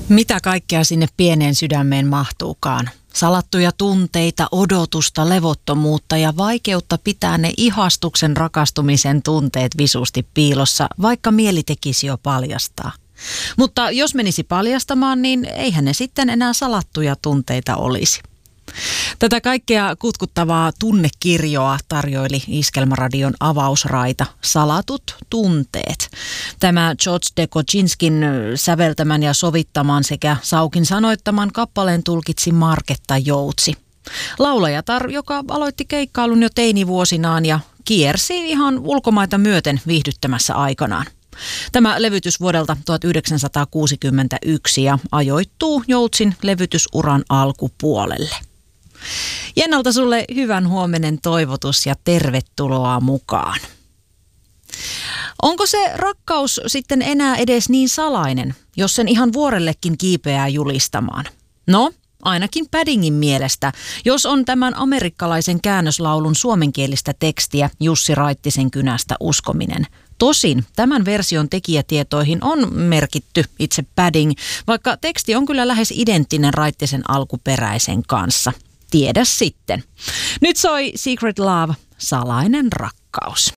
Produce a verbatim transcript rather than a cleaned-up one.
Mitä kaikkea sinne pieneen sydämeen mahtuukaan? Salattuja tunteita, odotusta, levottomuutta ja vaikeutta pitää ne ihastuksen rakastumisen tunteet visusti piilossa, vaikka mieli tekisi jo paljastaa. Mutta jos menisi paljastamaan, niin eihän ne sitten enää salattuja tunteita olisi. Tätä kaikkea kutkuttavaa tunnekirjoa tarjoili Iskelmäradion avausraita Salatut tunteet. Tämä George de Kocinskin säveltämän ja sovittaman sekä Saukin sanoittaman kappaleen tulkitsi Marketta Joutsi. Laulajatar, joka aloitti keikkailun jo teinivuosinaan ja kiersi ihan ulkomaita myöten viihdyttämässä aikanaan. Tämä levytys vuodelta tuhatyhdeksänsataakuusikymmentäyksi ja ajoittuu Joutsin levytysuran alkupuolelle. Jennalta sulle hyvän huomenen toivotus ja tervetuloa mukaan. Onko se rakkaus sitten enää edes niin salainen, jos sen ihan vuorellekin kiipeää julistamaan? No, ainakin Paddingin mielestä, jos on tämän amerikkalaisen käännöslaulun suomenkielistä tekstiä Jussi Raittisen kynästä uskominen. Tosin tämän version tekijätietoihin on merkitty itse Padding, vaikka teksti on kyllä lähes identtinen Raittisen alkuperäisen kanssa. Tiedä sitten. Nyt soi Secret Love, salainen rakkaus.